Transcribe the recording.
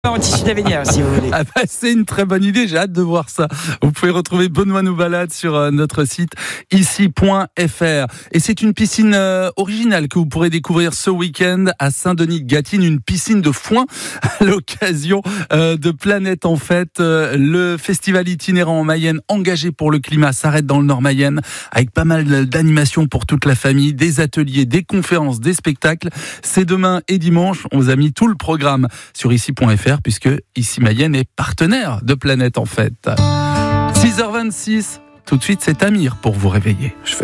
En tissu d'avenir, si vous voulez. Ah bah, c'est une très bonne idée, j'ai hâte de voir ça. Vous pouvez retrouver Benoît nous balade sur notre site ici.fr. Et c'est une piscine originale que vous pourrez découvrir ce week-end à Saint-Denis-de-Gâtine, une piscine de foin à l'occasion de Planète en Fête. Le festival itinérant en Mayenne engagé pour le climat s'arrête dans le Nord Mayenne avec pas mal d'animations pour toute la famille, des ateliers, des conférences, des spectacles. C'est demain et dimanche. On vous a mis tout le programme sur ici.fr puisque Ici Mayenne est partenaire de Planète en Fête. 6h26, tout de suite c'est Amir pour vous réveiller.